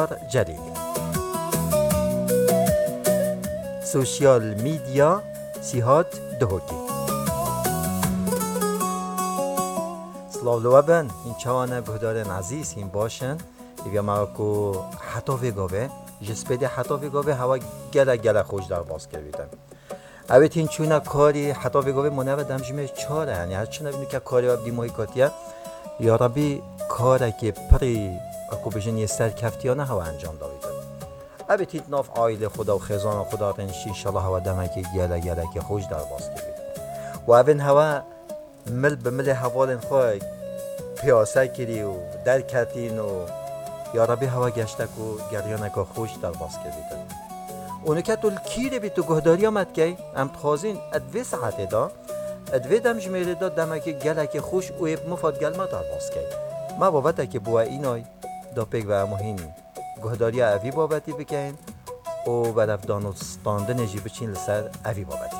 جعفر جلیلی. سوشیال میدیا سیهات دهوکی. سلاو بن این چوانه گهدارن عزیز این باشن دیگه ما کو حتی وگاوه جسپیده حتی وگاوه هوا گله خوش در باز کردن. اوت این چونه کاری حتی وگاوه منو دمجمه چاره یعنی هر چونه بینی که کاری و بیموی کاتیه یا ربی کاری که پری اکو بجن یه سرکفتیانه هوا انجام داده. اوت این ناف عائله خدا و خزان خدا رنشی انشالله هوا دمه که گله که خوش در باز کردن. و اوین هوا مل به مل حوالن خواه پیاسه کری و در کتین و یا ربی هوا گشتک و گریانک خوش در باز کردیدن. اونو که تو کیره بی تو گهداری آمد که ام تخوازین ادوی ساعته دا ادوی دم جمیره دا دمک گلک خوش و ایب مفاد گل ما در باز کرد. ما بابته که بوه اینای دا پیک و اموهین گهداری اوی بابتی بکن و برف دانستانده نجی بچین لسر اوی بابتی.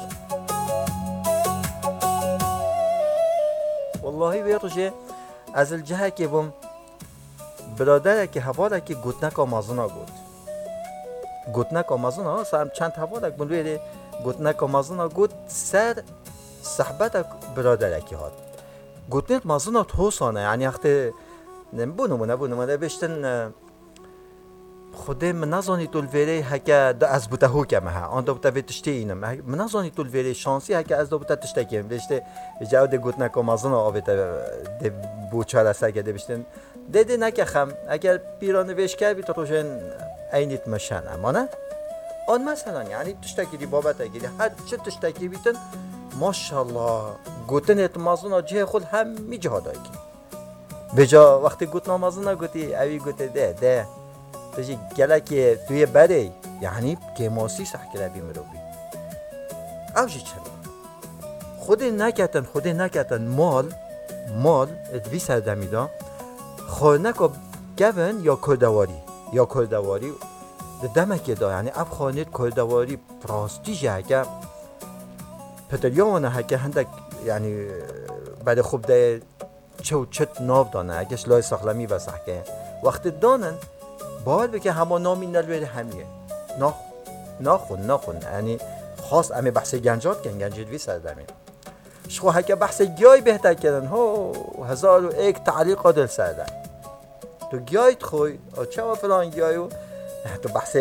والله ویرجه از الجهه که بوم برادره که حواله که گوتنک آمازونا گوتنک آمازونا سام چند حواله که بلویره گوتنک آمازونا گوت سر صحبت برادره که هات گوتنک مازونا توسانه یعنی وقتی نبونمونه بشتن خودم من نزانی طول ویره هکه از بوده هو که مها آن دو بوده تشتی اینم من نزانی طول ویره شانسی هکه از دو بوده تشتی کیم بشته جاود گوتنک آمازونا آبته ده بوچار سگه ده بشتن دیده نکخم اگر پیرانه ویش کرد بیت روشن اینیت مشن اما نه آن مثلا یعنی تشتکی دی بابت اگری هر چه تشتکی بیتن ماشالله گوتن اتمازونا جه خود همی جه دایی که بجا وقتی گوتن آمازونا گوتی اوی گوته ده تجی گله که توی بره یعنی که ماسی سحکره بی مروبی اوشی چرا خود نکتن مال ادوی سردمی دا خانه گون یا کردواری دمکی دا یعنی اب خانه کردواری پراستی جه که پتریانه هکه هندک یعنی بعد خوب ده چت ناف دانه اگهش لای ساخلمی و سحکه وقت دانن باید بکه همه نامی نلویره همیه ناخون یعنی خاص امی بحث گنجات کن گنجدوی سردمین شخو هکه بحث گیای بهتر کردن هو 1001 تعلیق دل سردن تو گیایت خوی چه و فلان گیایو تو بحث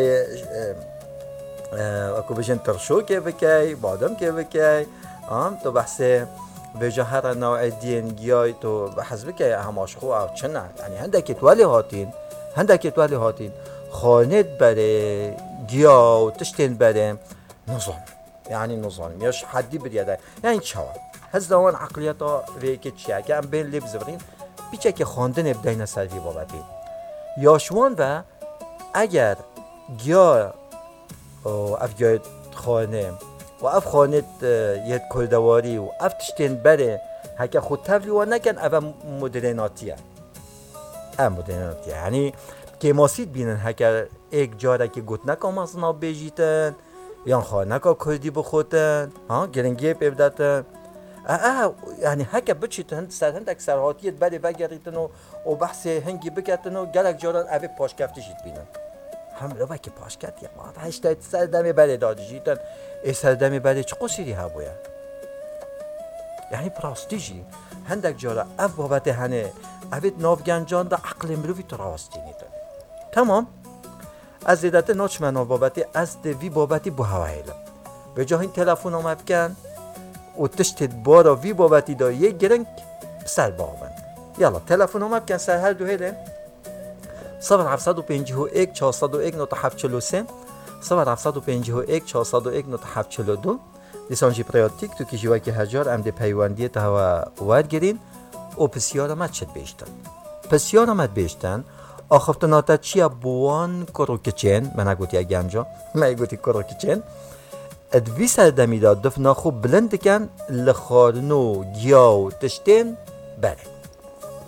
اکو بجن ترشو که بکی بادم که بکی تو بحث وجه هر نوع دین گیای تو بحث بکی هماش خو او چنه یعنی هندکی تولی هاتین خانت بره گیا و تشتین بره نظام یاش حدی بریده یعنی چاوا هز دوان عقلیتا ویکی چیه که ام بین لیب زبرین بیچه که خواندن ابداین سروی بابتی یاشوان و اگر گیا اف گیا خانه و اف خانت یه کلدواری و اف تشتین بره هکه خود تبلی و نکن اف مدرناتیه یعنی که ماسید بینن هکر ایک جاره که گوتنک آمازنا بیجیتن یا خانک کردی بخوتن گرنگی پیبدتن یعنی هکر بچیتن هندک سرحاتیت بله بگریتن و بحث هنگی بکتن و گلک جاران اوه پاشکفتشید بینن همه وکی پاشکت یا ما هشتایت سردمی بله دادی جیتن ای سردمی بله چه قصیری ها بویا یعنی پراستیجی هندک جاره اف بابت هنه اوید نافگنجان دا عقل مروی تراستی نیدن تمام از زیدت ناچ منا بابتی از دوی بابتی بو هوایلم به جا این تلفون آمد کن و تشتید بارا وی بابتی دا یک گرنگ سر باون یالا تلفون آمد کن سر هر دو هیلم 0751 401 9743 0751 401 9742 دیسانجی پریاتیک تو کشیوه که هجار امده پیواندیه تا هوا وارد گرین او پسیار آمد بیشتن آخفتناتا چیا بوان کروکچین من اگوتی اگه انجا من اگوتی کروکچین ادوی سردمی داد دفنا خوب بلند کن لخارنو گیاو تشتین بره